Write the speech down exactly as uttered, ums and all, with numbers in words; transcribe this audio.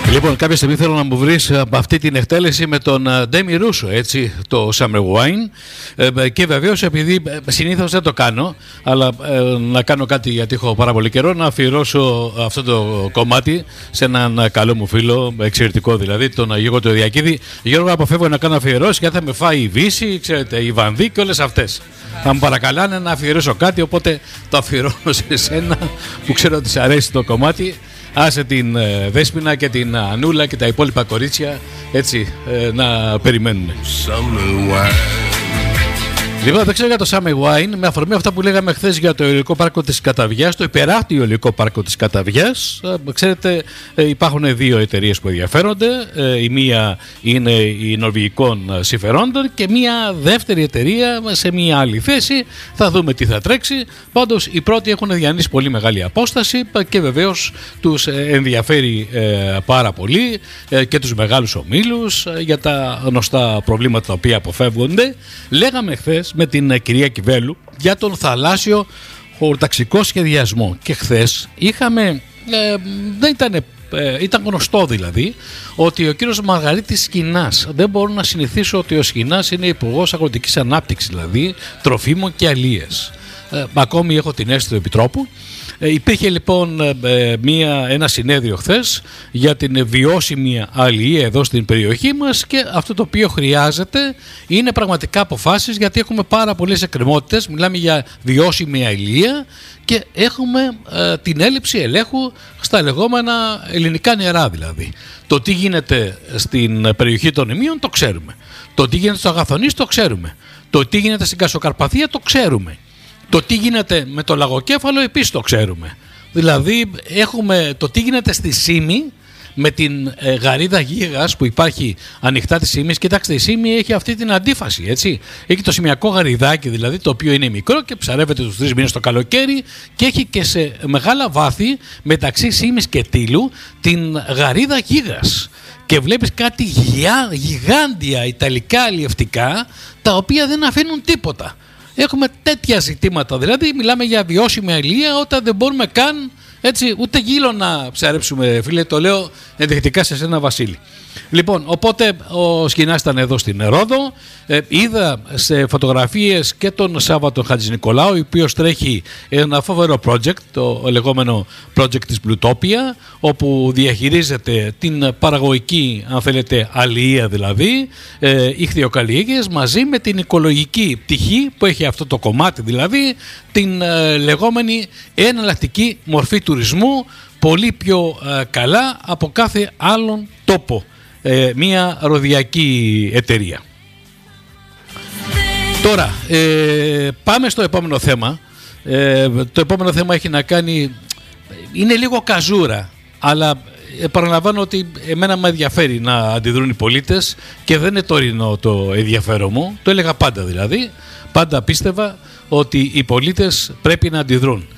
Λοιπόν, κάποια στιγμή θέλω να μου βρεις από αυτή την εκτέλεση με τον Ντέμι Ρούσο, έτσι, το Summer Wine. Ε, και βεβαίως, επειδή συνήθως δεν το κάνω, αλλά ε, να κάνω κάτι γιατί έχω πάρα πολύ καιρό, να αφιερώσω αυτό το κομμάτι σε έναν καλό μου φίλο, εξαιρετικό δηλαδή, τον Γιώργο το Διακίδη. Γιώργο, αποφεύγω να κάνω αφιερώσεις γιατί θα με φάει η Βύση, ξέρετε, η Βανδί και όλες αυτές. Θα μου παρακαλάνε να αφιερώσω κάτι, οπότε το αφιερώνω σε σένα που ξέρω ότι σ' αρέσει το κομμάτι. Άσε την ε, Δέσποινα και την Ανούλα και τα υπόλοιπα κορίτσια έτσι ε, να περιμένουν. Λοιπόν, δεν ξέρω για το Summer Wine, με αφορμή αυτά που λέγαμε χθες για το Ιωλικό Πάρκο της Καταβιάς, το υπεράχτιο Ιωλικό Πάρκο της Καταβιάς. Ε, ξέρετε, ε, υπάρχουν δύο εταιρείες που ενδιαφέρονται. Ε, η μία είναι η Νορβηγικών Συμφερόντων και μία δεύτερη εταιρεία σε μία άλλη θέση. Θα δούμε τι θα τρέξει. Πάντως, οι πρώτοι έχουν διανύσει πολύ μεγάλη απόσταση και βεβαίως τους ενδιαφέρει ε, πάρα πολύ ε, και τους μεγάλους ομίλους ε, για τα γνωστά προβλήματα τα οποία αποφεύγονται. Λέγαμε χθες με την κυρία Κιβέλου για τον θαλάσσιο χωροταξικό σχεδιασμό και χθες είχαμε, ε, δεν ήταν, ε, ήταν γνωστό δηλαδή ότι ο κύριος Μαργαρίτης Σκινάς, δεν μπορώ να συνηθίσω ότι ο Σκινάς είναι υπουργός αγροτικής ανάπτυξης, δηλαδή τροφίμων και αλίες. Ε, ακόμη έχω την αίσθηση του Επιτρόπου. Ε, υπήρχε λοιπόν ε, μία, ένα συνέδριο χθες για την βιώσιμη αλληλεία εδώ στην περιοχή μας και αυτό το οποίο χρειάζεται είναι πραγματικά αποφάσεις, γιατί έχουμε πάρα πολλές εκκρεμότητες, μιλάμε για βιώσιμη αλληλεία και έχουμε ε, την έλλειψη ελέγχου στα λεγόμενα ελληνικά νερά δηλαδή. Το τι γίνεται στην περιοχή των Ημίων το ξέρουμε, το τι γίνεται στο Αγαθονής το ξέρουμε, το τι γίνεται στην Κασοκαρπαθία το ξέρουμε. Το τι γίνεται με το λαγοκέφαλο επίσης το ξέρουμε. Δηλαδή έχουμε το τι γίνεται στη Σύμη με την ε, γαρίδα γίγας που υπάρχει ανοιχτά της Σύμης. Κοιτάξτε, η Σύμη έχει αυτή την αντίφαση, έτσι. Έχει το σημειακό γαριδάκι δηλαδή, το οποίο είναι μικρό και ψαρεύεται τους τρεις μήνες το καλοκαίρι, και έχει και σε μεγάλα βάθη μεταξύ Σύμης και Τύλου την γαρίδα γίγας. Και βλέπεις κάτι γιγά, γιγάντια ιταλικά αλλιευτικά τα οποία δεν αφήνουν τίποτα. Έχουμε τέτοια ζητήματα, δηλαδή μιλάμε για βιώσιμη αλληλεία όταν δεν μπορούμε καν έτσι ούτε γύλο να ψαρέψουμε, φίλε, το λέω ενδεικτικά σε σένα Βασίλη. Λοιπόν, οπότε ο Σκινάς ήταν εδώ στην Ρόδο, ε, είδα σε φωτογραφίες και τον Σάββατο Χατζηνικολάου, ο οποίος τρέχει ένα φοβερό project, το λεγόμενο project της Πλουτόπια, όπου διαχειρίζεται την παραγωγική, αν θέλετε, αλληλεία δηλαδή, ε, ιχθυοκαλλιέργειες, μαζί με την οικολογική πτυχή που έχει αυτό το κομμάτι, δηλαδή την ε, λεγόμενη εναλλακτική μορφή τουρισμού, πολύ πιο ε, καλά από κάθε άλλον τόπο. Ε, μια ροδιακή εταιρεία. Τώρα ε, πάμε στο επόμενο θέμα. ε, Το επόμενο θέμα έχει να κάνει, είναι λίγο καζούρα, αλλά επαναλαμβάνω ότι εμένα με ενδιαφέρει να αντιδρούν οι πολίτες και δεν είναι τωρινό το ενδιαφέρον μου. Το έλεγα πάντα δηλαδή. Πάντα πίστευα ότι οι πολίτες πρέπει να αντιδρούν.